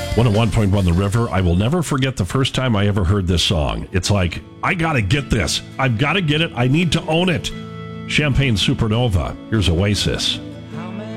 101.1 The River. I will never forget the first time I ever heard this song. It's like, I gotta get this. I've gotta get it. I need to own it. Champagne Supernova. Here's Oasis.